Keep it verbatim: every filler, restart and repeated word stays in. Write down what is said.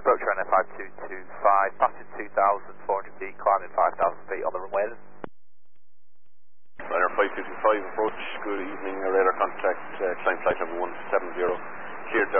approach runway five two two five, passing two thousand four hundred feet, climbing five thousand feet on the runway. Radar five two two five, approach, good evening, radar contact, uh, climb flight level one seven zero, cleared